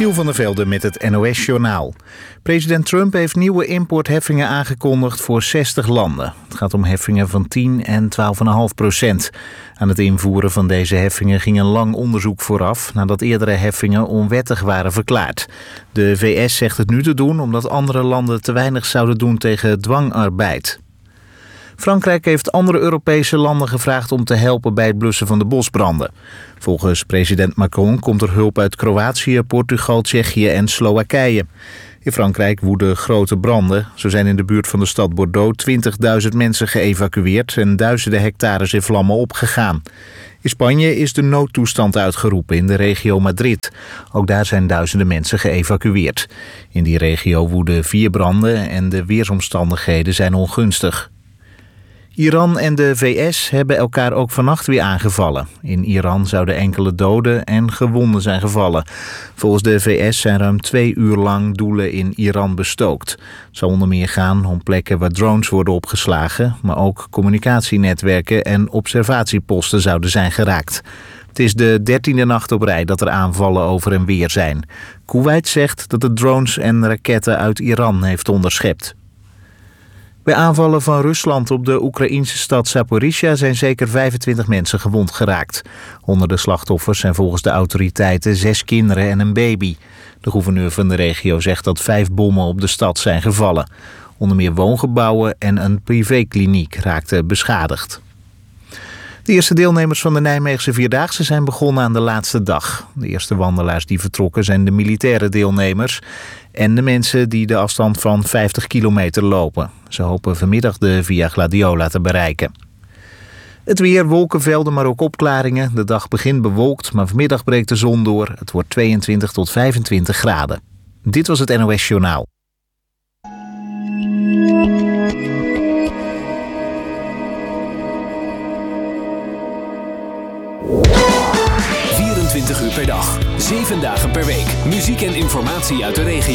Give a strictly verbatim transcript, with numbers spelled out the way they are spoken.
Michiel van der Velde met het N O S-journaal. President Trump heeft nieuwe importheffingen aangekondigd voor zestig landen. Het gaat om heffingen van tien en twaalf komma vijf procent. Aan het invoeren van deze heffingen ging een lang onderzoek vooraf, nadat eerdere heffingen onwettig waren verklaard. De V S zegt het nu te doen omdat andere landen te weinig zouden doen tegen dwangarbeid. Frankrijk heeft andere Europese landen gevraagd om te helpen bij het blussen van de bosbranden. Volgens president Macron komt er hulp uit Kroatië, Portugal, Tsjechië en Slowakije. In Frankrijk woeden grote branden. Zo zijn in de buurt van de stad Bordeaux twintigduizend mensen geëvacueerd en duizenden hectares in vlammen opgegaan. In Spanje is de noodtoestand uitgeroepen in de regio Madrid. Ook daar zijn duizenden mensen geëvacueerd. In die regio woeden vier branden en de weersomstandigheden zijn ongunstig. Iran en de V S hebben elkaar ook vannacht weer aangevallen. In Iran zouden enkele doden en gewonden zijn gevallen. Volgens de V S zijn ruim twee uur lang doelen in Iran bestookt. Het zal onder meer gaan om plekken waar drones worden opgeslagen, maar ook communicatienetwerken en observatieposten zouden zijn geraakt. Het is de dertiende nacht op rij dat er aanvallen over en weer zijn. Kuwait zegt dat het drones en raketten uit Iran heeft onderschept. Bij aanvallen van Rusland op de Oekraïnse stad Zaporizhzhia zijn zeker vijfentwintig mensen gewond geraakt. Onder de slachtoffers zijn volgens de autoriteiten zes kinderen en een baby. De gouverneur van de regio zegt dat vijf bommen op de stad zijn gevallen. Onder meer woongebouwen en een privékliniek raakten beschadigd. De eerste deelnemers van de Nijmeegse Vierdaagse zijn begonnen aan de laatste dag. De eerste wandelaars die vertrokken zijn de militaire deelnemers en de mensen die de afstand van vijftig kilometer lopen. Ze hopen vanmiddag de Via Gladiola te bereiken. Het weer, wolkenvelden, maar ook opklaringen. De dag begint bewolkt, maar vanmiddag breekt de zon door. Het wordt tweeëntwintig tot vijfentwintig graden. Dit was het N O S-journaal. vierentwintig uur per dag, zeven dagen per week. Muziek en informatie uit de regio.